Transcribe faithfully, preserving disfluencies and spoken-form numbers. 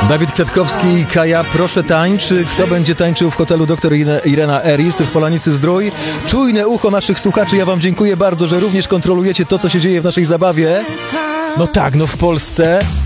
Dawid Kwiatkowski i Kaja, proszę tańcz. Kto będzie tańczył w hotelu doktor Irena Eris w Polanicy Zdrój? Czujne ucho naszych słuchaczy, ja wam dziękuję bardzo, że również kontrolujecie to, co się dzieje w naszej zabawie. No tak, no w Polsce